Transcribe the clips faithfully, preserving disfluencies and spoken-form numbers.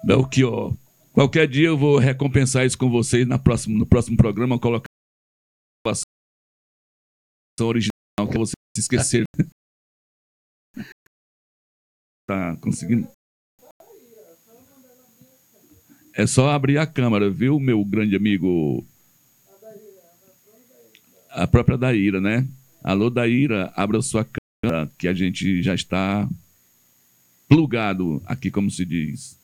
Belchior, qualquer dia eu vou recompensar isso com vocês na próxima, no próximo programa, colocar a versão original que vocês esqueceram. Tá conseguindo? É só abrir a câmera, viu, meu grande amigo? A própria Daíra, né? Alô, Daíra, abra sua câmera, que a gente já está plugado aqui, como se diz.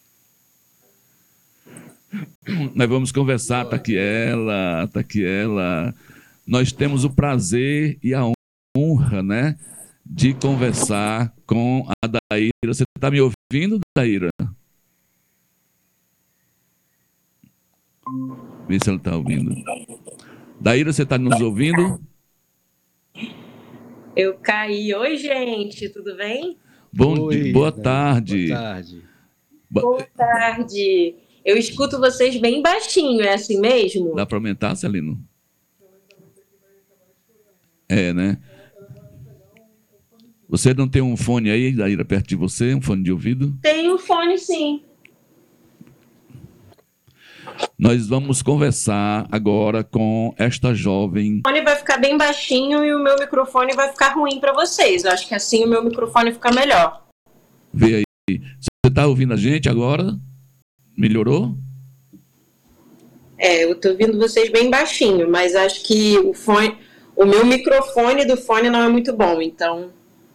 Nós vamos conversar, tá aqui ela, tá aqui ela. Nós temos o prazer e a honra, né, de conversar com a Daíra. Você está me ouvindo, Daíra? Vê se ela está ouvindo. Daíra, você está nos ouvindo? Eu caí. Oi, gente, tudo bem? Bom Oi, dia, boa Daíra. tarde. Boa tarde. Boa tarde. Eu escuto vocês bem baixinho, é assim mesmo? Dá para aumentar, Celino? É, né? Você não tem um fone aí, Daíra, perto de você? Um fone de ouvido? Tem um fone, sim. Nós vamos conversar agora com esta jovem. O fone vai ficar bem baixinho e o meu microfone vai ficar ruim para vocês. Eu acho que assim o meu microfone fica melhor. Vê aí. Você está ouvindo a gente agora? Melhorou? É, eu tô ouvindo vocês bem baixinho, mas acho que o fone, o meu microfone do fone não é muito bom, então.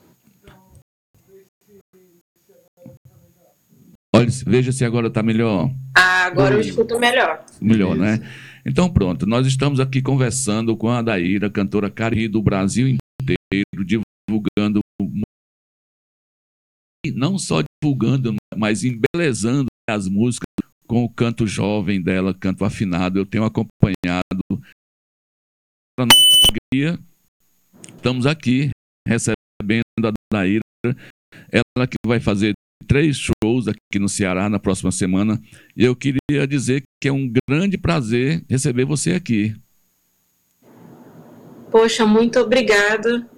Olha, veja se agora está melhor. Ah, agora eu escuto melhor. Melhor, né? Então, pronto. Nós estamos aqui conversando com a Daíra, cantora cariri do Brasil inteiro, divulgando, não só divulgando, mas embelezando as músicas com o canto jovem dela, canto afinado. Eu tenho acompanhado. Para nossa alegria, estamos aqui recebendo a Daíra, ela que vai fazer três shows aqui no Ceará na próxima semana, e eu queria dizer que é um grande prazer receber você aqui. Poxa, muito obrigada.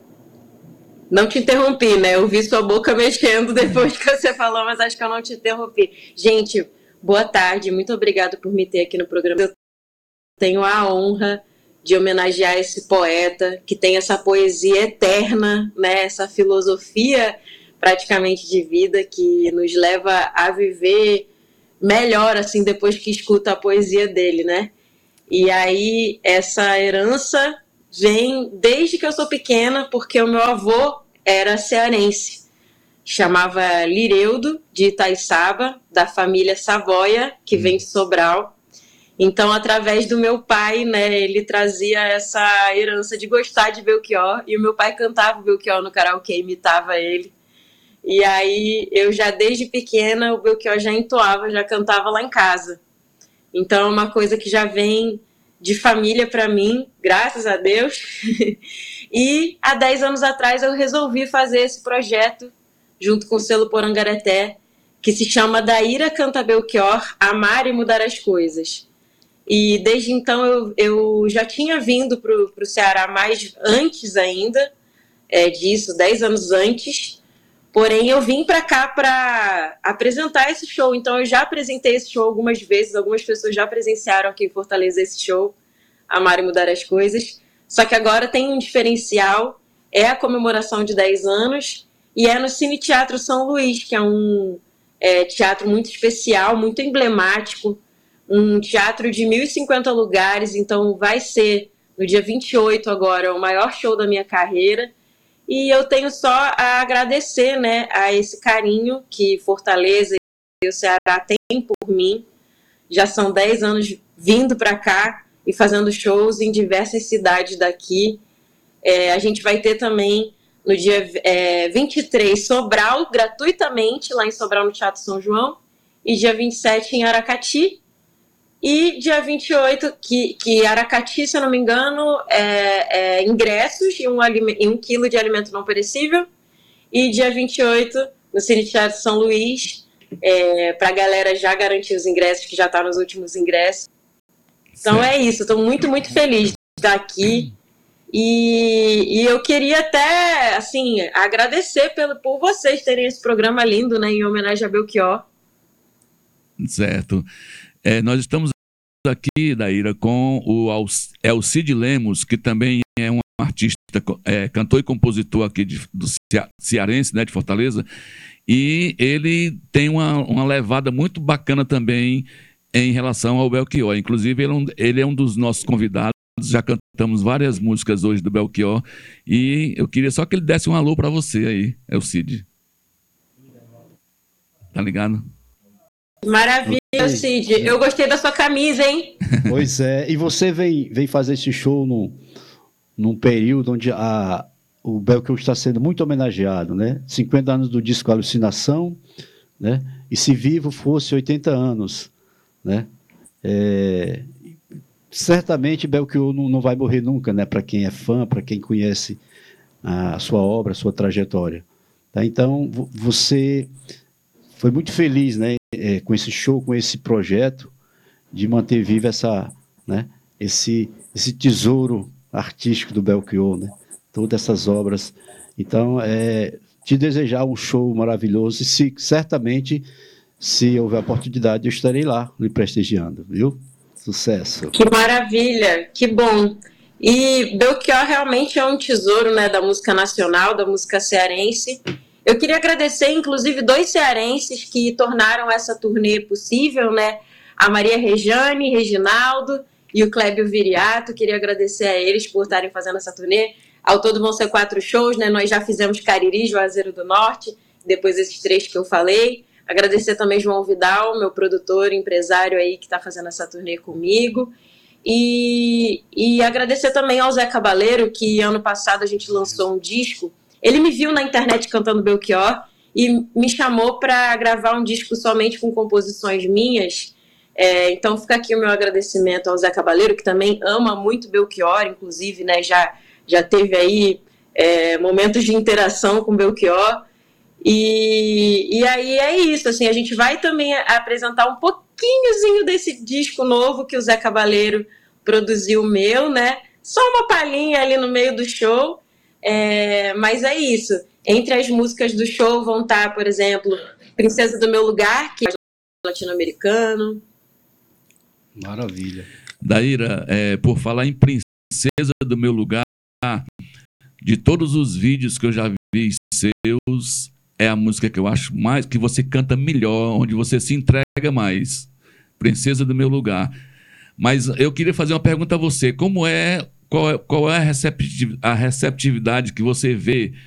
Não te interrompi, né? Eu vi sua boca mexendo depois que você falou, mas acho que eu não te interrompi. Gente, boa tarde, muito obrigada por me ter aqui no programa. Eu tenho a honra de homenagear esse poeta que tem essa poesia eterna, né? Essa filosofia praticamente de vida que nos leva a viver melhor, assim, depois que escuta a poesia dele, né? E aí, essa herança vem desde que eu sou pequena, porque o meu avô era cearense. Chamava Lireudo, de Itaiçaba, da família Savoia, que vem de Sobral. Então, através do meu pai, né, ele trazia essa herança de gostar de Belchior, e o meu pai cantava o Belchior no karaokê, imitava ele. E aí, eu já desde pequena, o Belchior já entoava, já cantava lá em casa. Então, é uma coisa que já vem de família para mim, graças a Deus. E há dez anos atrás eu resolvi fazer esse projeto, junto com o selo Porangareté, que se chama Daíra Canta Belchior, Amar e Mudar as Coisas. E desde então eu, eu já tinha vindo para o Ceará mais antes ainda, é, disso, dez anos antes. Porém, eu vim para cá para apresentar esse show. Então, eu já apresentei esse show algumas vezes. Algumas pessoas já presenciaram aqui em Fortaleza esse show, Amar e Mudar as Coisas. Só que agora tem um diferencial. É a comemoração de dez anos. E é no Cine Teatro São Luís, que é um é, teatro muito especial, muito emblemático. Um teatro de mil e cinquenta lugares. Então, vai ser, no dia vinte e oito agora, o maior show da minha carreira. E eu tenho só a agradecer, né, a esse carinho que Fortaleza e o Ceará têm por mim. Já são dez anos vindo para cá e fazendo shows em diversas cidades daqui. É, a gente vai ter também, no dia é, vinte e três, Sobral, gratuitamente, lá em Sobral, no Teatro São João. E dia vinte e sete, em Aracati. E dia vinte e oito, que, que Aracati, se eu não me engano, é, é ingressos e um, e um quilo de alimento não perecível. E dia vinte e oito, no Cine Teatro São Luís, é, para a galera já garantir os ingressos, que já está nos últimos ingressos. Então certo. É isso, estou muito, muito feliz de estar aqui. E, e eu queria até, assim, agradecer pelo, por vocês terem esse programa lindo, né, em homenagem a Belchior. Certo. É, nós estamos aqui, Daíra, com o Alcide Lemos, que também é um artista, é, cantor e compositor aqui de, do cearense, né, de Fortaleza, e ele tem uma, uma levada muito bacana também em relação ao Belchior. Inclusive, ele é um, ele é um dos nossos convidados, já cantamos várias músicas hoje do Belchior, e eu queria só que ele desse um alô para você aí, Alcide. Tá ligado? Maravilha, Cid. Eu gostei da sua camisa, hein? Pois é. E você vem, vem fazer esse show no, num período onde a, o Belchior está sendo muito homenageado, né? cinquenta anos do disco Alucinação, né? E se vivo fosse oitenta anos, né? É, certamente Belchior não, não vai morrer nunca, né? Para quem é fã, para quem conhece a sua obra, a sua trajetória. Tá? Então, você foi muito feliz, né? É, com esse show, com esse projeto, de manter vivo essa, né, esse, esse tesouro artístico do Belchior, né? Todas essas obras. Então, é, te desejar um show maravilhoso, e se, certamente, se houver oportunidade, eu estarei lá, lhe prestigiando, viu? Sucesso. Que maravilha, que bom. E Belchior realmente é um tesouro, né, da música nacional, da música cearense. Eu queria agradecer, inclusive, dois cearenses que tornaram essa turnê possível, né? A Maria Rejane, Reginaldo e o Clébio Viriato. Queria agradecer a eles por estarem fazendo essa turnê. Ao todo vão ser quatro shows, né? Nós já fizemos Cariri, Juazeiro do Norte, depois esses três que eu falei. Agradecer também João Vidal, meu produtor, empresário aí que está fazendo essa turnê comigo. E, e agradecer também ao Zé Cabaleiro, que ano passado a gente lançou um disco. Ele me viu na internet cantando Belchior e me chamou para gravar um disco somente com composições minhas. É, então fica aqui o meu agradecimento ao Zé Cabaleiro, que também ama muito Belchior, inclusive, né, já, já teve aí é, momentos de interação com Belchior. E, e aí é isso, assim, a gente vai também apresentar um pouquinhozinho desse disco novo que o Zé Cabaleiro produziu meu, né? Só uma palhinha ali no meio do show. É, mas é isso. Entre as músicas do show vão estar, por exemplo, Princesa do Meu Lugar, que é latino-americano. Maravilha. Daíra, é, por falar em Princesa do Meu Lugar, de todos os vídeos que eu já vi seus, é a música que eu acho mais, que você canta melhor, onde você se entrega mais. Princesa do Meu Lugar. Mas eu queria fazer uma pergunta a você. Como é... Qual é, qual é a receptividade que você vê